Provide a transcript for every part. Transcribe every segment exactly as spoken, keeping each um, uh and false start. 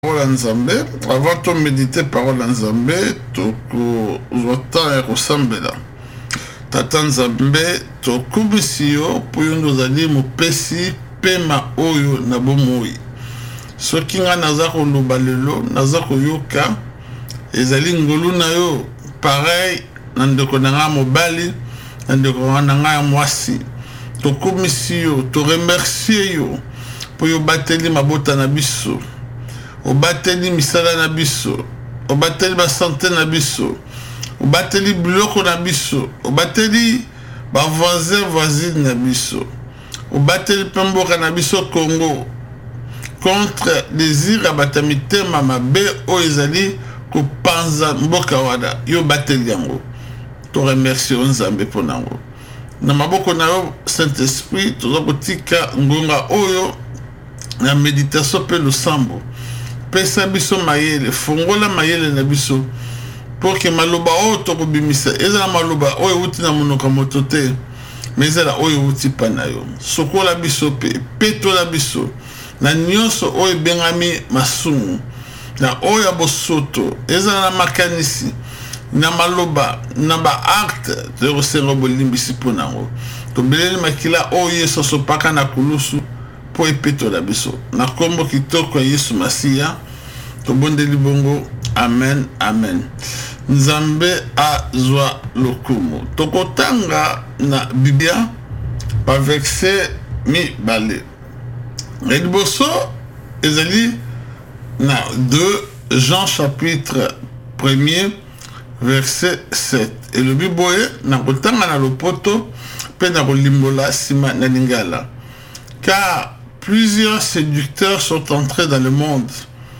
Parole Nzambe, avant de méditer parole Nzambe, toko zota ya kosambela. Tata Nzambe, toko bisio, puyondo zali mopesi, pema oyo na bomoi. Soki nga nazako lobalelo, nazako yoka, ezali ngolu na yo, pareil, nandeko nanga mobali, nandeko nanga mwasi. Toko misio, to remercier yo, puyo bateli mabota na biso. Obateli misala na biso, obateli ba santé na biso, obateli biloko na biso, obateli ba voisin voisine na biso, obateli pemboka na biso Congo contre désir abatamite mama be o ezali ko panza mboka wada yo bateli yango. To remercie Nzambe ponango. Na maboko na yo Saint-Esprit tozokotika ngonga oyo na méditation pe le sambo. Pesa biso mayele, fongola mayele na biso pour que maloba o toko bimisa ezala maloba oyo uti na monoko moto te mais ezala oyo uti pana yo sokola biso pe petola biso na nyonso oyo bengami masumu na oyo bosoto ezala na makanisi na maloba na ba acte de resengo bolimbisi ponango to beleli makila oyo yeso sopaka na kulusu po epeto la biso na kombo kitoko ya Yesu Masia to bondeli bongo amen amen. Nzambe azwa lokumu tokotanga na Biblia pa verset mi bale liboso ezali na deux Jean chapitre premier verset sept et le biboye na kotanga na lopoto pe na kolimbola sima na lingala. Car plusieurs séducteurs sont entrés dans le monde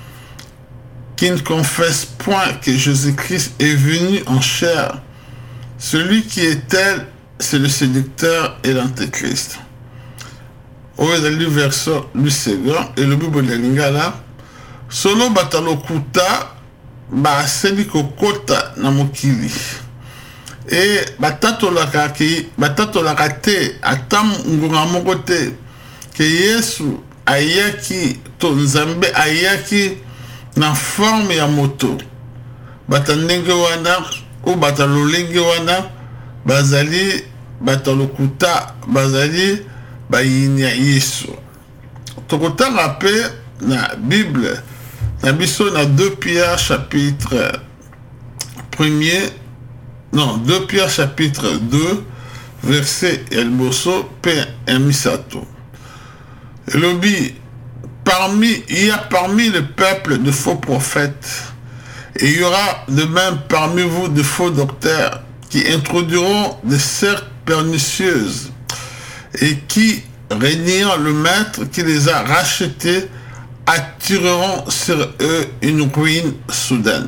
qui ne confessent point que Jésus-Christ est venu en chair. Celui qui est tel, c'est le séducteur et l'antéchrist. Au verset verset du second et le Bible de Lingala, solo batalokuta ba seli kokota na mokili. Et batatolaka ki batatolaka te atam ngunga moko te que Yesu ayaki to Nzambe ayaki na forme ya moto batandenge wana ou batalolenge wana bazali batalokuta bazali bayini ya Yesu. Tokotanga pe na Bible na biso na deux Pierre chapitre premier non deux Pierre chapitre deux verset elboso pe emisato. Lobi, parmi, il y a parmi le peuple de faux prophètes, et il y aura de même parmi vous de faux docteurs qui introduiront des sectes pernicieuses et qui, régnant le maître qui les a rachetés, attireront sur eux une ruine soudaine.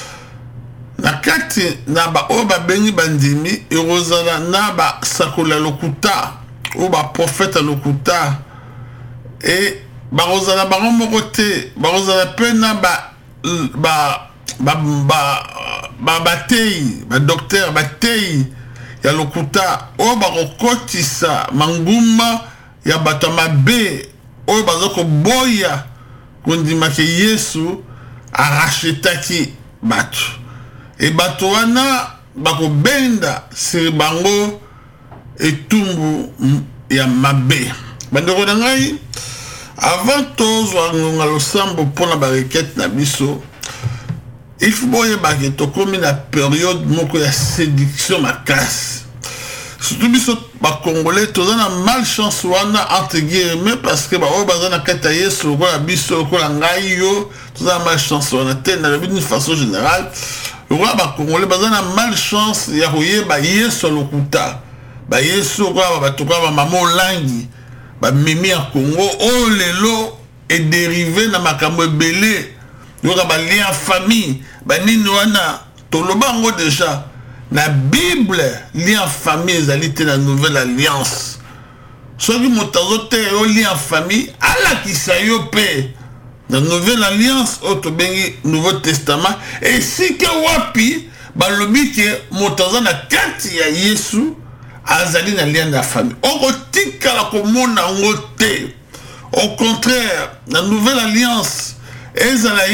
Nakati naba oba beni bandimi, erozala naba sakola lokuta, oba prophète lokuta, et barozala bango moko te barozala pena ba ba ba ba ba batei ba docteur batei ya lokuta o barokotisa manguma ya bato mabe oyo bazoko boya kondima ke Yesu arachetaki bato e bato wana bakobenda siri bango etumbu ya mabe bandeko na ngai. Avant tozwa ngonga losambo pona ba requête na biso, il faut boye ba ke to komi na période moko ya séduction makasi. Surtout biso ba congolais toza na malchance wana entre guillemets parce que ba o baza na kata Yesu ko la biso ko la ngai yo toza na malchance wana te na d'une façon générale. Le roi ba congolais baza na malchance ya koye ba Yesu lokuta. Ba Yesu ko ba to ko ba mamo langi. Ba mimi ya Congo oh lelo est dérivé na makambo belé yoka ba lien famille ba nini wana toloba ngo déjà na Bible lien famille ezali te na nouvelle alliance soki motazo te o lien famille ala kisayo pe na nouvelle alliance o to bengi nouveau testament et si ke wapi ba lobi ke motazo na kati ya Yesu azali na lien de la famille. Au contraire, la nouvelle alliance ezala